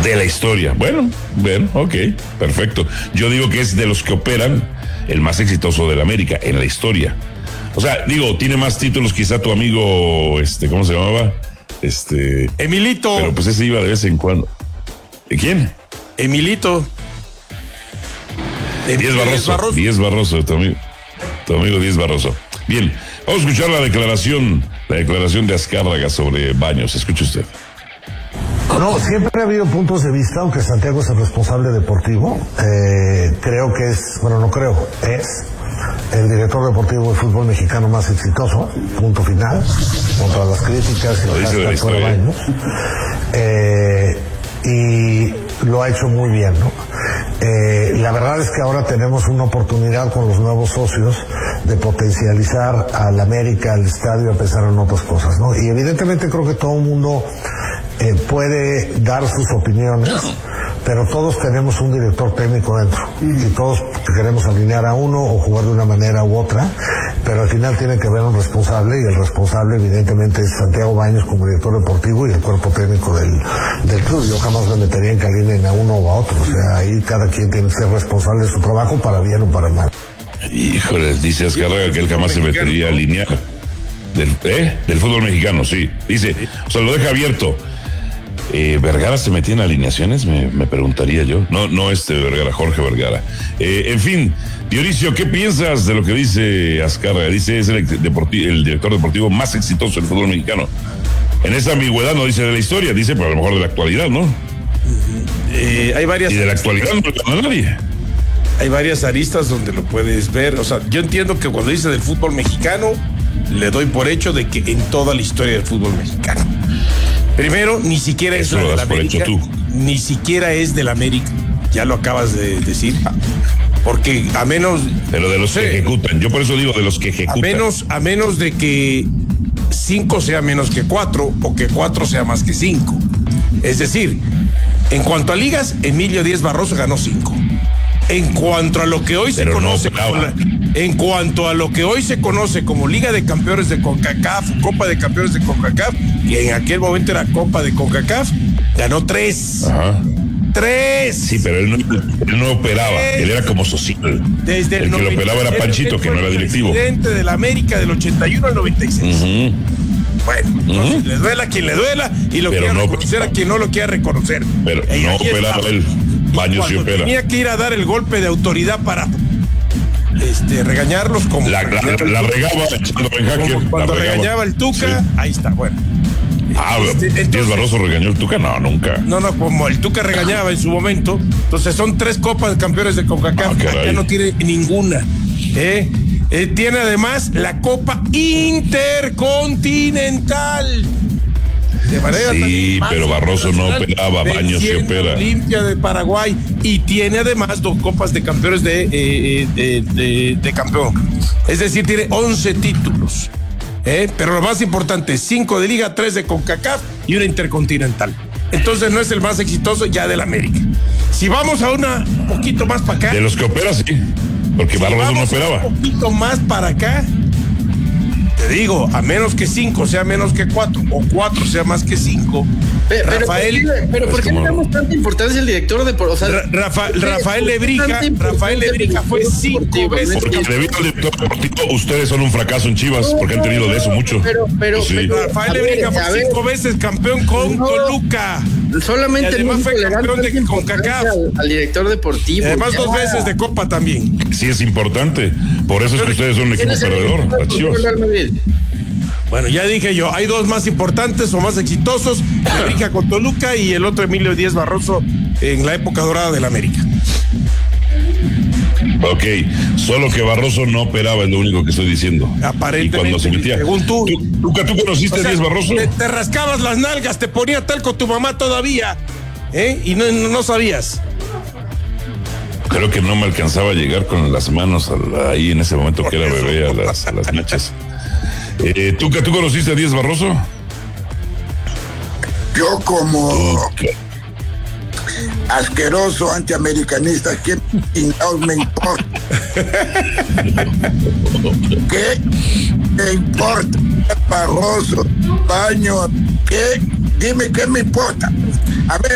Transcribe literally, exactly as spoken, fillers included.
De la historia. Bueno, bueno, ok, perfecto. Yo digo que es de los que operan el más exitoso de la América en la historia. O sea, digo, tiene más títulos quizá tu amigo, este, ¿cómo se llamaba? Este... Emilito. Pero pues ese iba de vez en cuando. ¿De quién? Emilito. Díaz Barroso. Barroso. Díaz Barroso, tu amigo, tu amigo Díaz Barroso. Bien, vamos a escuchar la declaración, la declaración de Azcárraga sobre Baños. Escuche usted. No, siempre ha habido puntos de vista, aunque Santiago es el responsable deportivo. Eh, creo que es, bueno, no creo, es el director deportivo de fútbol mexicano más exitoso, punto final, contra las críticas y lo dice el hashtag fuera Baños. Eh, y lo ha hecho muy bien, ¿no? Eh, la verdad es que ahora tenemos una oportunidad con los nuevos socios de potencializar al América, al estadio, a pensar en otras cosas, ¿no? Y evidentemente creo que todo el mundo eh, puede dar sus opiniones, pero todos tenemos un director técnico dentro y todos queremos alinear a uno o jugar de una manera u otra, pero al final tiene que haber un responsable y el responsable evidentemente es Santiago Baños como director deportivo y el cuerpo técnico del, del club. Yo jamás me metería en que alineen a uno o a otro, o sea, ahí cada quien tiene que ser responsable de su trabajo para bien o para mal. Híjole, dice Azcárraga que él jamás se metería a alinear del, ¿eh? del fútbol mexicano, sí, dice, o sea, lo deja abierto. Eh, ¿Vergara se metía en alineaciones? Me, me preguntaría yo. No, no este Vergara, Jorge Vergara. Eh, en fin, Dionisio, ¿qué piensas de lo que dice Azcárraga? Dice, es el, deporti- el director deportivo más exitoso del fútbol mexicano. En esa ambigüedad no dice de la historia, dice, pero a lo mejor de la actualidad, ¿no? Eh, hay varias. Y de la actualidad no le gana a nadie. Hay varias aristas donde lo puedes ver. O sea, yo entiendo que cuando dice del fútbol mexicano, le doy por hecho de que en toda la historia del fútbol mexicano. Primero, ni siquiera es de la América, ni siquiera es del América, ya lo acabas de decir, porque a menos... Pero de los sí, que ejecutan, yo por eso digo de los que ejecutan. A menos, a menos de que cinco sea menos que cuatro, o que cuatro sea más que cinco. Es decir, en cuanto a ligas, Emilio Díaz Barroso ganó cinco. En cuanto a lo que hoy Pero se conoce no, como la, en cuanto a lo que hoy se conoce como Liga de Campeones de CONCACAF, Copa de Campeones de CONCACAF, y en aquel momento era Copa de CONCACAF, ganó tres. Ajá. Tres. Sí, pero él no, él no operaba, tres. Él era como social. Desde el, el que noventa, lo operaba era Panchito, que no era directivo. Presidente de la América del ochenta y uno al noventa y seis. Uh-huh. Bueno, uh-huh. Entonces, le duela a quien le duela y lo quiera no, reconocer a quien no lo quiera reconocer. Pero y no operaba él. Baños y opera. Tenía que ir a dar el golpe de autoridad para este, regañarlos como la, la, la, la regaba como cuando la regañaba el Tuca, sí. Ahí está, bueno. Ah, este, ¿Díaz Barroso regañó el Tuca? No, nunca. No, no, como el Tuca regañaba en su momento, entonces son tres copas de campeones de CONCACAF, ah, acá no tiene ninguna. ¿eh? Eh, tiene además la Copa Intercontinental. De manera sí, pero Barroso no operaba, Baños sí opera. Olimpia de Paraguay y tiene además dos copas de campeones de, eh, de, de, de campeón. Es decir, tiene once títulos. ¿eh? Pero lo más importante, cinco de Liga, tres de CONCACAF y una Intercontinental. Entonces no es el más exitoso ya del América. Si vamos a una un poquito más para acá. De los que opera, sí. Porque si Barroso no operaba. Un poquito más para acá. Te digo, a menos que cinco sea menos que cuatro, o cuatro sea más que cinco. Pero, Rafael, pero, ¿por pero ¿por qué le damos tanta importancia al director de o sea, Rafa, Rafael Lebrija, Rafael Lebrija fue cinco veces. Porque debido al director deportivo, ustedes son un fracaso en Chivas, porque han tenido de eso mucho. Pero, pero, sí. pero Rafael Lebrija fue ver, cinco veces campeón con no, Toluca. Solamente y además fue campeón de CONCACAF. Al, al director deportivo. Y además ya. dos veces de Copa también. Sí, es importante. Por eso es que ustedes son un equipo perdedor, las Chivas. Bueno, ya dije yo, hay dos más importantes o más exitosos, América con Toluca y el otro Emilio Díaz Barroso en la época dorada del América. Ok, solo que Barroso no operaba, es lo único que estoy diciendo. Aparentemente, y cuando se metía, según tú. ¿Tú, tú, tú conociste a o sea, Díaz Barroso? Te, te rascabas las nalgas, te ponía tal con tu mamá todavía, ¿eh? Y no, no, no sabías. Creo que no me alcanzaba a llegar con las manos a la, ahí en ese momento que era bebé a las, a las nachas. Eh, ¿tú, ¿Tú conociste a Díaz Barroso? Yo como Tuca. Asqueroso antiamericanista, ¿qué no me importa? ¿Qué me importa? Barroso, Baño, ¿qué? Dime qué me importa. A ver.